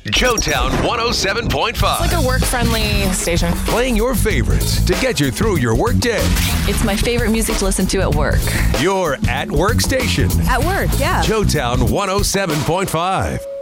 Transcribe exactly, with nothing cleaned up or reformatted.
Joetown one oh seven point five. It's like a work-friendly station. Playing your favorites to get you through your workday. It's my favorite music to listen to at work. Your at-work station. At work, yeah. Joetown one oh seven point five.